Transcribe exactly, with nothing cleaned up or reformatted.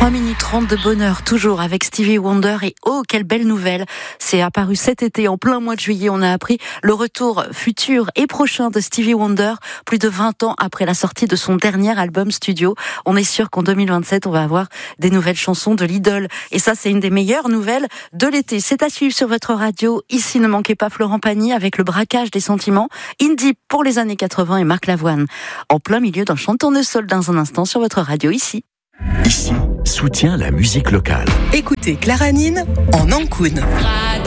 trois minutes trente de bonheur, toujours avec Stevie Wonder. Et oh, quelle belle nouvelle! C'est apparu cet été, en plein mois de juillet. On a appris le retour futur et prochain de Stevie Wonder, plus de vingt ans après la sortie de son dernier album studio. On est sûr qu'en deux mille vingt-sept, on va avoir des nouvelles chansons de l'idole. Et ça, c'est une des meilleures nouvelles de l'été. C'est à suivre sur votre radio. Ici, ne manquez pas Florent Pagny avec le braquage des sentiments. Indie pour les années quatre-vingts et Marc Lavoine. En plein milieu d'un chanteur de soul dans un instant sur votre radio ici. Ici, soutient la musique locale. Écoutez Clara Nine en Ankoun.